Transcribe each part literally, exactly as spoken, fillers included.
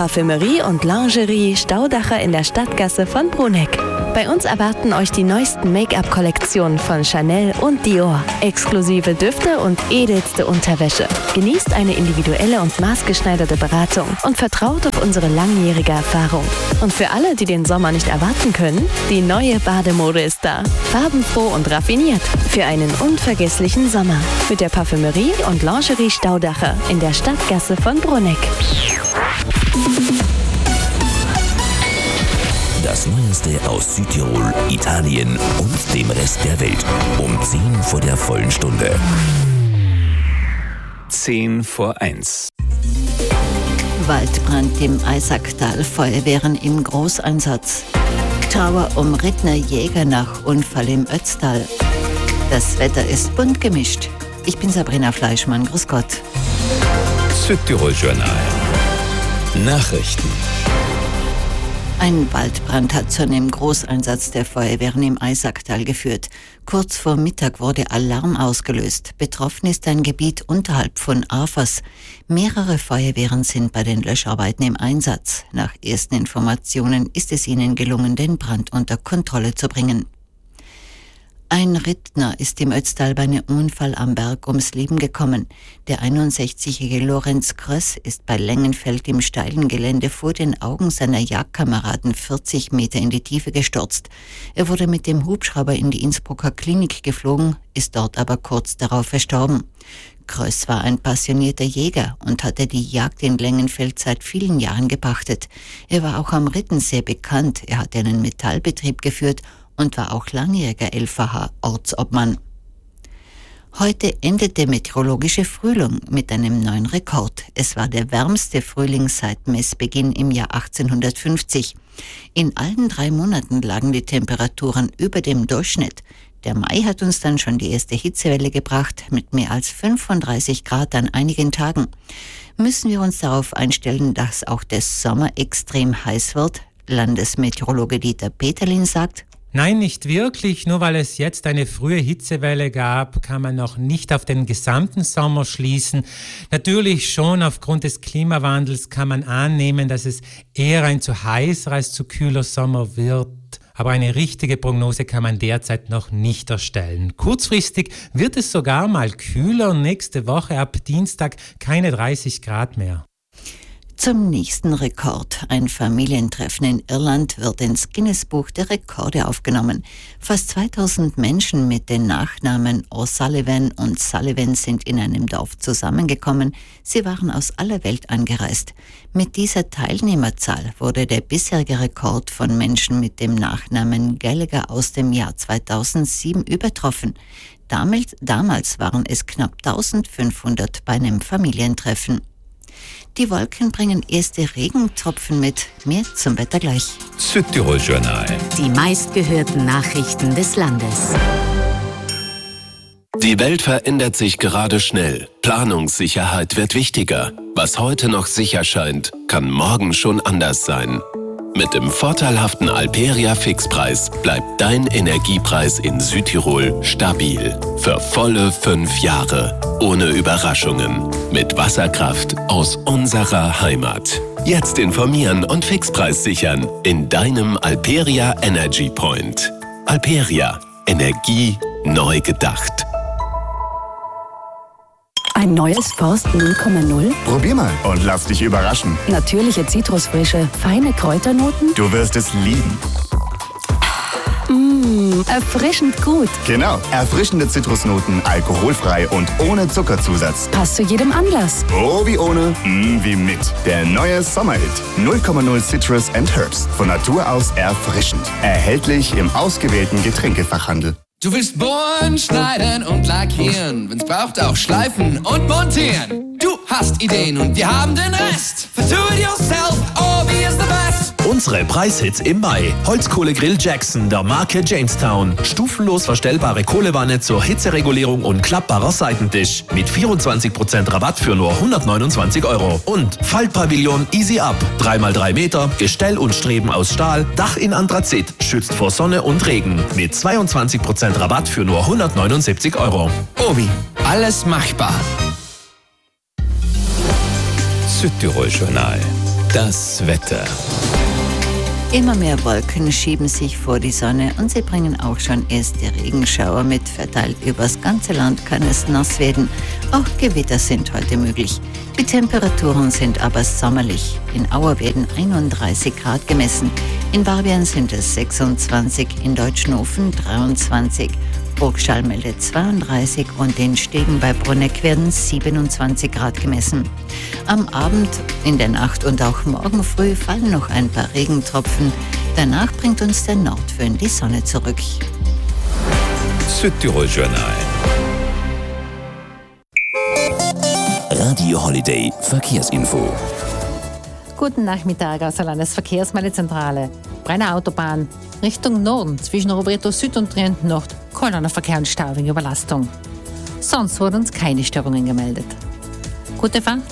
Parfümerie und Lingerie Staudacher in der Stadtgasse von Bruneck. Bei uns erwarten euch die neuesten Make-up-Kollektionen von Chanel und Dior, exklusive Düfte und edelste Unterwäsche. Genießt eine individuelle und maßgeschneiderte Beratung und vertraut auf unsere langjährige Erfahrung. Und für alle, die den Sommer nicht erwarten können, die neue Bademode ist da. Farbenfroh und raffiniert für einen unvergesslichen Sommer. Mit der Parfümerie und Lingerie Staudacher in der Stadtgasse von Bruneck. Das Neueste aus Südtirol, Italien und dem Rest der Welt. Um zehn vor der vollen Stunde. zehn vor eins. Waldbrand im Eisacktal, Feuerwehren im Großeinsatz. Trauer um Rittner Jäger nach Unfall im Ötztal. Das Wetter ist bunt gemischt. Ich bin Sabrina Fleischmann, grüß Gott. Südtirol Journal. Nachrichten. Ein Waldbrand hat zu einem Großeinsatz der Feuerwehren im Eisacktal geführt. Kurz vor Mittag wurde Alarm ausgelöst. Betroffen ist ein Gebiet unterhalb von Afers. Mehrere Feuerwehren sind bei den Löscharbeiten im Einsatz. Nach ersten Informationen ist es ihnen gelungen, den Brand unter Kontrolle zu bringen. Ein Rittner ist im Ötztal bei einem Unfall am Berg ums Leben gekommen. Der einundsechzigjährige Lorenz Kröss ist bei Längenfeld im steilen Gelände vor den Augen seiner Jagdkameraden vierzig Meter in die Tiefe gestürzt. Er wurde mit dem Hubschrauber in die Innsbrucker Klinik geflogen, ist dort aber kurz darauf verstorben. Kröss war ein passionierter Jäger und hatte die Jagd in Längenfeld seit vielen Jahren gepachtet. Er war auch am Ritten sehr bekannt. Er hatte einen Metallbetrieb geführt und war auch langjähriger L V H-Ortsobmann. Heute endet der meteorologische Frühling mit einem neuen Rekord. Es war der wärmste Frühling seit Messbeginn im Jahr achtzehnhundertfünfzig. In allen drei Monaten lagen die Temperaturen über dem Durchschnitt. Der Mai hat uns dann schon die erste Hitzewelle gebracht, mit mehr als fünfunddreißig Grad an einigen Tagen. Müssen wir uns darauf einstellen, dass auch der Sommer extrem heiß wird? Landesmeteorologe Dieter Peterlin sagt: Nein, nicht wirklich. Nur weil es jetzt eine frühe Hitzewelle gab, kann man noch nicht auf den gesamten Sommer schließen. Natürlich schon aufgrund des Klimawandels kann man annehmen, dass es eher ein zu heißer als zu kühler Sommer wird. Aber eine richtige Prognose kann man derzeit noch nicht erstellen. Kurzfristig wird es sogar mal kühler. Nächste Woche ab Dienstag keine dreißig Grad mehr. Zum nächsten Rekord. Ein Familientreffen in Irland wird ins Guinness-Buch der Rekorde aufgenommen. Fast zweitausend Menschen mit den Nachnamen O'Sullivan und Sullivan sind in einem Dorf zusammengekommen. Sie waren aus aller Welt angereist. Mit dieser Teilnehmerzahl wurde der bisherige Rekord von Menschen mit dem Nachnamen Gallagher aus dem Jahr zweitausendsieben übertroffen. Damals, damals waren es knapp eintausendfünfhundert bei einem Familientreffen. Die Wolken bringen erste Regentropfen mit. Mehr zum Wetter gleich. Südtirol Journal. Die meistgehörten Nachrichten des Landes. Die Welt verändert sich gerade schnell. Planungssicherheit wird wichtiger. Was heute noch sicher scheint, kann morgen schon anders sein. Mit dem vorteilhaften Alperia Fixpreis bleibt dein Energiepreis in Südtirol stabil. Für volle fünf Jahre. Ohne Überraschungen. Mit Wasserkraft aus unserer Heimat. Jetzt informieren und Fixpreis sichern in deinem Alperia Energy Point. Alperia. Energie neu gedacht. Ein neues Forst null Komma null? Probier mal und lass dich überraschen. Natürliche Zitrusfrische, feine Kräuternoten? Du wirst es lieben. Mmh, erfrischend gut. Genau, erfrischende Zitrusnoten, alkoholfrei und ohne Zuckerzusatz. Passt zu jedem Anlass. Oh, wie ohne, mm, wie mit. Der neue Sommerhit. null Komma null Citrus and Herbs. Von Natur aus erfrischend. Erhältlich im ausgewählten Getränkefachhandel. Du willst bohren, schneiden und lackieren, wenn's braucht auch schleifen und montieren. Du hast Ideen und wir haben den Rest. For do it yourself, Obi is the best. Unsere Preishits im Mai. Holzkohlegrill Jackson der Marke Jamestown. Stufenlos verstellbare Kohlewanne zur Hitzeregulierung und klappbarer Seitentisch. Mit vierundzwanzig Prozent Rabatt für nur hundertneunundzwanzig Euro. Und Faltpavillon Easy Up. drei mal drei Meter, Gestell und Streben aus Stahl, Dach in Anthrazit, schützt vor Sonne und Regen. Mit zweiundzwanzig Prozent Rabatt für nur hundertneunundsiebzig Euro. Obi, alles machbar. Südtirol Journal. Das Wetter. Immer mehr Wolken schieben sich vor die Sonne und sie bringen auch schon erste Regenschauer mit. Verteilt übers ganze Land kann es nass werden. Auch Gewitter sind heute möglich. Die Temperaturen sind aber sommerlich. In Auer werden einunddreißig Grad gemessen. In Barbian sind es sechsundzwanzig, in Deutschnofen dreiundzwanzig. Burgschall meldet zweiunddreißig und in Stegen bei Bruneck werden siebenundzwanzig Grad gemessen. Am Abend, in der Nacht und auch morgen früh fallen noch ein paar Regentropfen. Danach bringt uns der Nordföhn die Sonne zurück. Südtirol Journal. Radio Holiday Verkehrsinfo. Guten Nachmittag aus der Landesverkehrsmeldezentrale. Brenner Autobahn Richtung Norden zwischen Roberto Süd und Trient Nord. Kolonnenverkehr und Stau wegen Überlastung. Sonst wurden uns keine Störungen gemeldet. Gute Fahrt.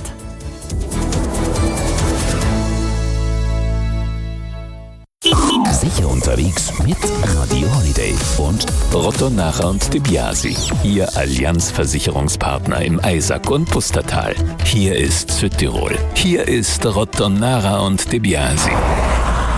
Sicher unterwegs mit Radio Holiday und Rotto-Nacher und De Biasi, Ihr Allianz-Versicherungspartner im Eisack und Pustertal. Hier ist Südtirol. Hier ist Rotto-Nacher und De Biasi.